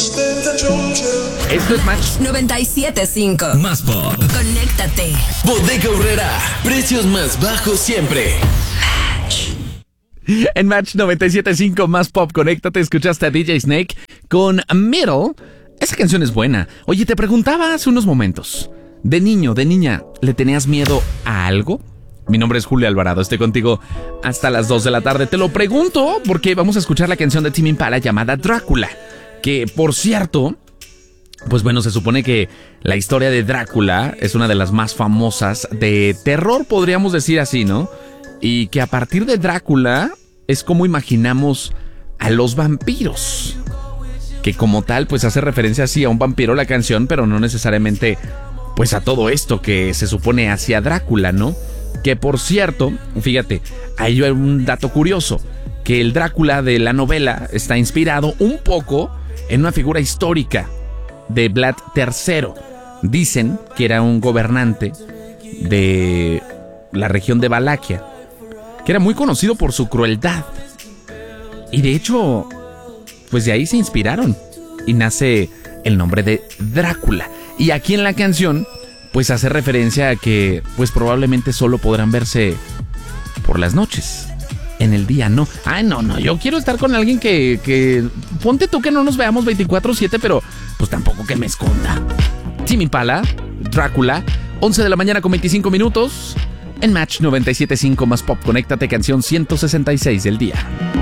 Esto es Match 97.5. Más pop. Conéctate. Bodega Aurrera. Precios más bajos siempre. en Match 97.5 Más Pop. Conéctate, escuchaste a DJ Snake con Middle. Esa canción es buena. Oye, te preguntaba hace unos momentos, de niño, de niña, ¿le tenías miedo a algo? Mi nombre es Julio Alvarado, estoy contigo hasta las 2 de la tarde. Te lo pregunto porque vamos a escuchar la canción de Tame Impala llamada Drácula, que por cierto, pues bueno, se supone que la historia de Drácula es una de las más famosas de terror, podríamos decir así, ¿no? Y que a partir de Drácula es como imaginamos a los vampiros, que como tal pues hace referencia así a un vampiro la canción, pero no necesariamente pues a todo esto que se supone hacia Drácula, ¿no? Que por cierto, fíjate, hay un dato curioso, que el Drácula de la novela está inspirado un poco en una figura histórica de Vlad III. Dicen que era un gobernante de la región de Valaquia, que era muy conocido por su crueldad. Y de hecho, pues de ahí se inspiraron y nace el nombre de Drácula. Y aquí en la canción pues hace referencia a que pues probablemente solo podrán verse por las noches. En el día no. Ay, no, yo quiero estar con alguien que ponte tú que no nos veamos 24/7, pero pues tampoco que me esconda. Tame Impala, Drácula, 11 de la mañana con 25 minutos. En Match 97.5 Más Pop, conéctate, canción 166 del día.